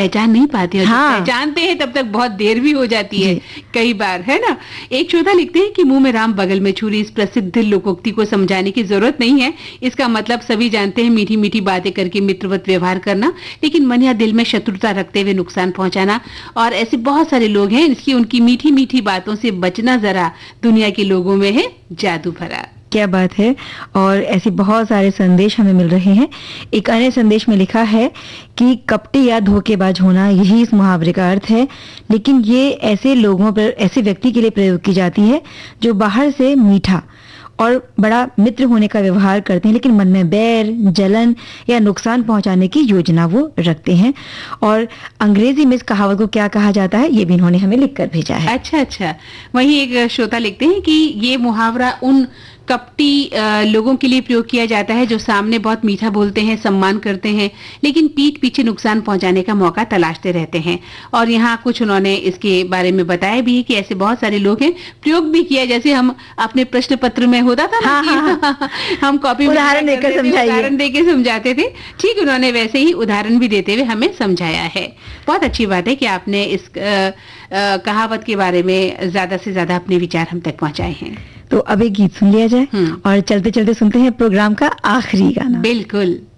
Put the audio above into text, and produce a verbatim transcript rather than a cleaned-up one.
पहचान नहीं पाते और हाँ। पहचानते हैं तब तक बहुत देर भी हो जाती है कई बार, है ना। एक श्रोता लिखते हैं कि मुंह में राम बगल में छुरी, इस प्रसिद्ध लोकोक्ति को समझाने की जरूरत नहीं है। इसका मतलब सभी जानते हैं, मीठी मीठी बातें करके मित्रवत व्यवहार करना, लेकिन मन या दिल में शत्रुता रखते हुए नुकसान पहुंचाना। और ऐसे बहुत सारे लोग हैं, इसकी उनकी मीठी मीठी बातों से बचना जरा दुनिया के लोगों में है जादू भरा। क्या बात है। और ऐसे बहुत सारे संदेश हमें मिल रहे हैं। एक अन्य संदेश में लिखा है कि कपटी या धोखेबाज होना, यही इस मुहावरे का अर्थ है, लेकिन ये ऐसे लोगों पर, ऐसे व्यक्ति के लिए प्रयोग की जाती है जो बाहर से मीठा और बड़ा मित्र होने का व्यवहार करते हैं, लेकिन मन में बैर, जलन या नुकसान पहुंचाने की योजना वो रखते हैं। और अंग्रेजी में इस कहावत को क्या कहा जाता है, ये भी इन्होंने हमें लिखकर भेजा है। अच्छा अच्छा। वहीं एक श्रोता लिखते हैं कि ये मुहावरा उन कपटी लोगों के लिए प्रयोग किया जाता है जो सामने बहुत मीठा बोलते हैं, सम्मान करते हैं, लेकिन पीठ पीछे नुकसान पहुंचाने का मौका तलाशते रहते हैं। और यहाँ कुछ उन्होंने इसके बारे में बताया भी है कि ऐसे बहुत सारे लोग हैं, प्रयोग भी किया, जैसे हम अपने प्रश्न पत्र में होता था ना, हाँ, हाँ, हाँ। हम कॉपी में उदाहरण देकर समझाइए, उदाहरण देकर समझाते थे, ठीक उन्होंने वैसे ही उदाहरण भी देते हुए हमें समझाया है। बहुत अच्छी बात है कि आपने इस आ, आ, कहावत के बारे में ज्यादा से ज्यादा अपने विचार हम तक पहुंचाए हैं। तो अब एक गीत सुन लिया जाए और चलते चलते सुनते हैं प्रोग्राम का आखिरी गाना। बिल्कुल।